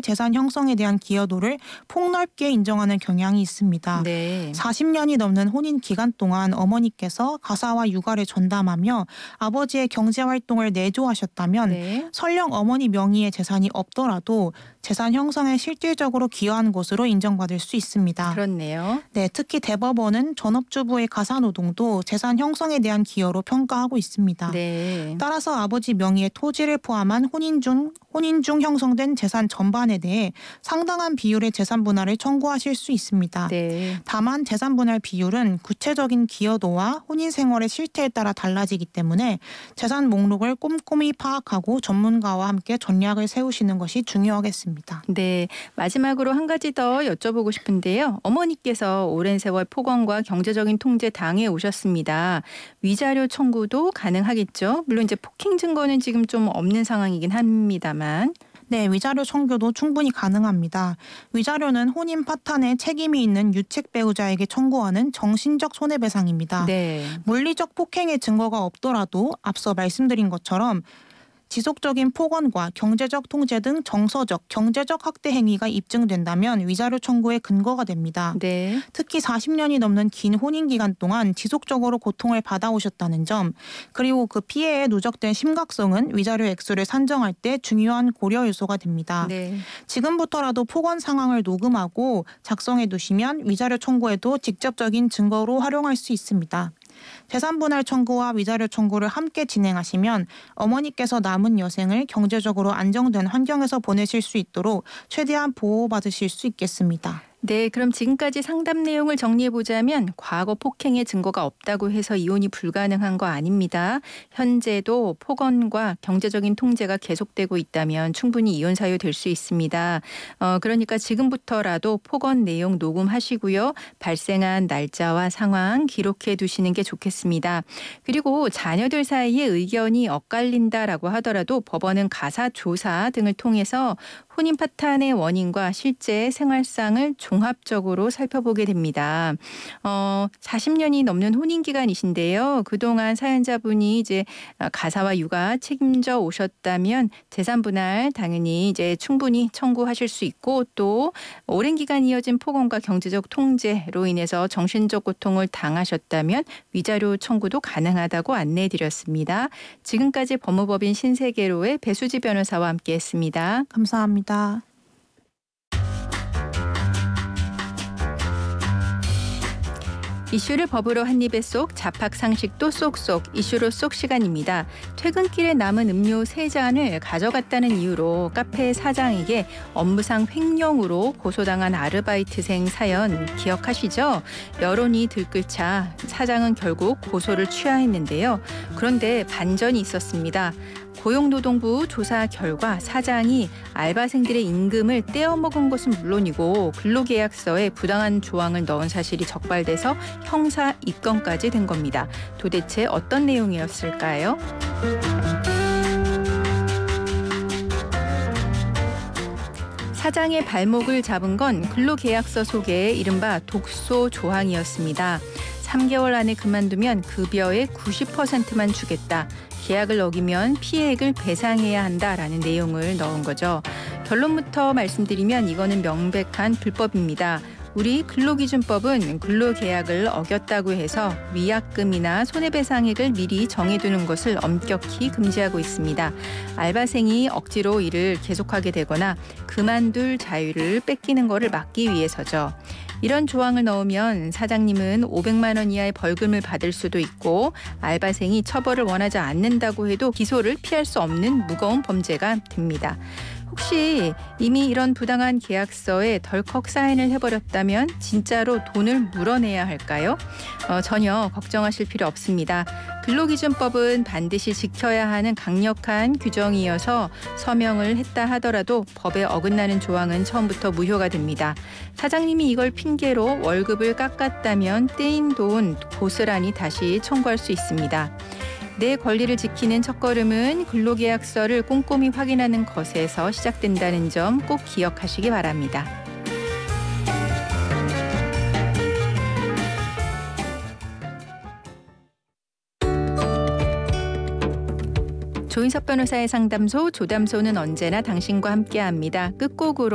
재산 형성에 대한 기여도를 폭넓게 인정하는 경향이 있습니다. 네. 40년이 넘는 혼인 기간 동안 어머니께서 가사와 육아를 전담하며 아버지의 경제활동을 내조하셨다면 네. 설령 어머니 명의의 재산이 없더라도 재산 형성에 실질적으로 기여한 것으로 인정받을 수 있습니다. 그렇네요. 네, 특히 대법원은 전업주부의 가사노동도 재산 형성에 대한 기여로 평가하고 있습니다. 네. 따라서 아버지 명의의 토지를 포함한 혼인 중 형성된 재산 전반에 대해 상당한 비율의 재산 분할을 청구하실 수 있습니다. 네. 다만 재산 분할 비율은 구체적인 기여도와 혼인 생활의 실태에 따라 달라지기 때문에 재산 목록을 꼼꼼히 파악하고 전문가와 함께 전략을 세우시는 것이 중요하겠습니다. 네. 마지막으로 한 가지 더 여쭤보고 싶은데요. 어머니께서 오랜 세월 폭언과 경제적인 통제 당해 오셨습니다. 위자료 청구도 가능하겠죠? 물론 이제 폭행 증거는 지금 좀 없는 상황이긴 합니다만. 네, 위자료 청구도 충분히 가능합니다. 위자료는 혼인 파탄에 책임이 있는 유책 배우자에게 청구하는 정신적 손해배상입니다. 네. 물리적 폭행의 증거가 없더라도 앞서 말씀드린 것처럼 지속적인 폭언과 경제적 통제 등 정서적, 경제적 학대 행위가 입증된다면 위자료 청구의 근거가 됩니다. 네. 특히 40년이 넘는 긴 혼인 기간 동안 지속적으로 고통을 받아오셨다는 점, 그리고 그 피해에 누적된 심각성은 위자료 액수를 산정할 때 중요한 고려 요소가 됩니다. 네. 지금부터라도 폭언 상황을 녹음하고 작성해 두시면 위자료 청구에도 직접적인 증거로 활용할 수 있습니다. 재산 분할 청구와 위자료 청구를 함께 진행하시면 어머니께서 남은 여생을 경제적으로 안정된 환경에서 보내실 수 있도록 최대한 보호받으실 수 있겠습니다. 네, 그럼 지금까지 상담 내용을 정리해보자면 과거 폭행의 증거가 없다고 해서 이혼이 불가능한 거 아닙니다. 현재도 폭언과 경제적인 통제가 계속되고 있다면 충분히 이혼 사유 될 수 있습니다. 그러니까 지금부터라도 폭언 내용 녹음하시고요. 발생한 날짜와 상황 기록해 두시는 게 좋겠습니다. 그리고 자녀들 사이에 의견이 엇갈린다라고 하더라도 법원은 가사 조사 등을 통해서 혼인 파탄의 원인과 실제 생활상을 종합적으로 살펴보게 됩니다. 40년이 넘는 혼인 기간이신데요. 그동안 사연자분이 이제 가사와 육아 책임져 오셨다면 재산 분할 당연히 이제 충분히 청구하실 수 있고 또 오랜 기간 이어진 폭언과 경제적 통제로 인해서 정신적 고통을 당하셨다면 위자료 청구도 가능하다고 안내해 드렸습니다. 지금까지 법무법인 신세계로의 배수지 변호사와 함께했습니다. 감사합니다. 이슈를 법으로 한입에 쏙, 잡학 상식도 쏙쏙, 이슈로 쏙 시간입니다. 퇴근길에 남은 음료 3잔을 가져갔다는 이유로 카페 사장에게 업무상 횡령으로 고소당한 아르바이트생 사연 기억하시죠? 여론이 들끓자 사장은 결국 고소를 취하했는데요. 그런데 반전이 있었습니다. 고용노동부 조사 결과 사장이 알바생들의 임금을 떼어먹은 것은 물론이고 근로계약서에 부당한 조항을 넣은 사실이 적발돼서 형사 입건까지 된 겁니다. 도대체 어떤 내용이었을까요? 사장의 발목을 잡은 건 근로계약서 속의 이른바 독소 조항이었습니다. 3개월 안에 그만두면 급여의 90%만 주겠다. 계약을 어기면 피해액을 배상해야 한다라는 내용을 넣은 거죠. 결론부터 말씀드리면 이거는 명백한 불법입니다. 우리 근로기준법은 근로계약을 어겼다고 해서 위약금이나 손해배상액을 미리 정해두는 것을 엄격히 금지하고 있습니다. 알바생이 억지로 일을 계속하게 되거나 그만둘 자유를 뺏기는 것을 막기 위해서죠. 이런 조항을 넣으면 사장님은 500만 원 이하의 벌금을 받을 수도 있고 알바생이 처벌을 원하지 않는다고 해도 기소를 피할 수 없는 무거운 범죄가 됩니다. 혹시 이미 이런 부당한 계약서에 덜컥 사인을 해버렸다면 진짜로 돈을 물어내야 할까요? 전혀 걱정하실 필요 없습니다. 근로기준법은 반드시 지켜야 하는 강력한 규정이어서 서명을 했다 하더라도 법에 어긋나는 조항은 처음부터 무효가 됩니다. 사장님이 이걸 핑계로 월급을 깎았다면 떼인 돈 고스란히 다시 청구할 수 있습니다. 내 권리를 지키는 첫걸음은 근로계약서를 꼼꼼히 확인하는 것에서 시작된다는 점 꼭 기억하시기 바랍니다. 조인석 변호사의 상담소 조담소는 언제나 당신과 함께합니다. 끝곡으로